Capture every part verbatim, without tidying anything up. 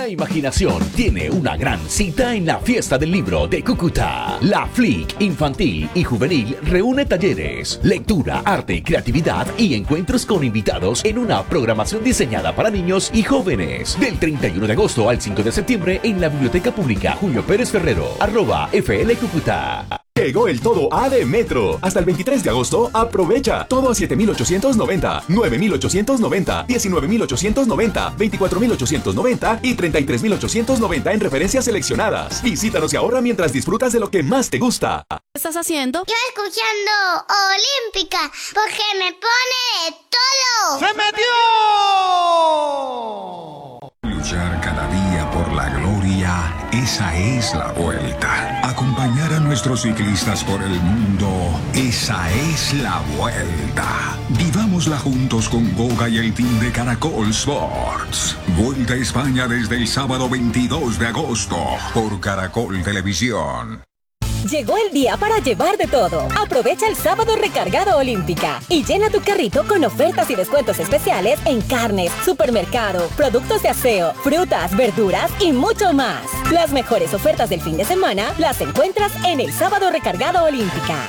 La imaginación tiene una gran cita en la Fiesta del Libro de Cúcuta. La F L I C infantil y juvenil reúne talleres, lectura, arte, creatividad y encuentros con invitados en una programación diseñada para niños y jóvenes. Del treinta y uno de agosto al cinco de septiembre en la Biblioteca Pública Julio Pérez Ferrero, arroba F L Cúcuta. Llegó el todo A de Metro. Hasta el veintitrés de agosto, aprovecha. Todo a siete mil ochocientos noventa, nueve mil ochocientos noventa, diecinueve mil ochocientos noventa, veinticuatro mil ochocientos noventa y treinta y tres mil ochocientos noventa en referencias seleccionadas. Visítanos y ahorra mientras disfrutas de lo que más te gusta. ¿Qué estás haciendo? Yo escuchando Olímpica, porque me pone todo. ¡Se metió! Luchar cada día por la gloria, esa es la vuelta. Acompañar a nuestros ciclistas por el mundo, esa es la vuelta. Vivámosla juntos con Goga y el team de Caracol Sports. Vuelta a España desde el sábado veintidós de agosto por Caracol Televisión. Llegó el día para llevar de todo. Aprovecha el sábado recargado Olímpica y llena tu carrito con ofertas y descuentos especiales en carnes, supermercado, productos de aseo, frutas, verduras y mucho más. Las mejores ofertas del fin de semana las encuentras en el sábado recargado Olímpica.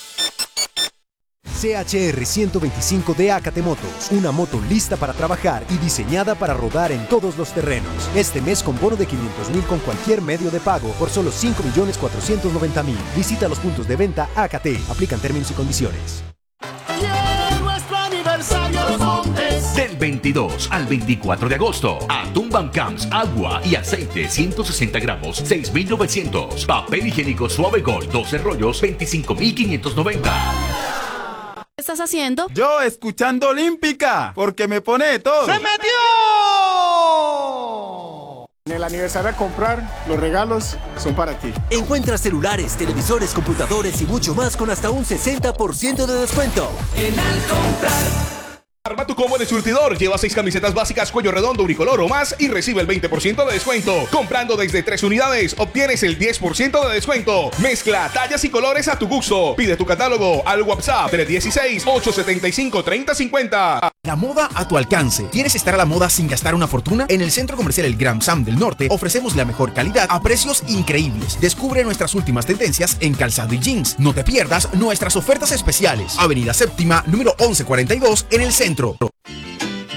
C H R ciento veinticinco de Acate Motos, una moto lista para trabajar y diseñada para rodar en todos los terrenos. Este mes con bono de quinientos mil con cualquier medio de pago por solo cinco millones cuatrocientos noventa mil. Visita los puntos de venta Acate. Aplican términos y condiciones. Y nuestro aniversario Los Montes. Del veintidós al veinticuatro de agosto, atún Van Camps, agua y aceite ciento sesenta gramos, seis mil novecientos. Papel higiénico suave Gold, doce rollos, veinticinco mil quinientos noventa. ¿Qué estás haciendo? Yo escuchando Olímpica, porque me pone todo. ¡Se metió! En el aniversario a comprar, los regalos son para ti. Encuentra celulares, televisores, computadores y mucho más con hasta un sesenta por ciento de descuento. En Al Comprar. Arma tu combo de surtidor, lleva seis camisetas básicas cuello redondo unicolor o más y recibe el veinte por ciento de descuento. Comprando desde tres unidades, obtienes el diez por ciento de descuento. Mezcla tallas y colores a tu gusto. Pide tu catálogo al WhatsApp tres uno seis, ocho siete cinco, tres cero cinco cero. La moda a tu alcance. ¿Quieres estar a la moda sin gastar una fortuna? En el Centro Comercial El Gran Sam del Norte ofrecemos la mejor calidad a precios increíbles. Descubre nuestras últimas tendencias en calzado y jeans. No te pierdas nuestras ofertas especiales. Avenida Séptima, número once cuarenta y dos en el centro.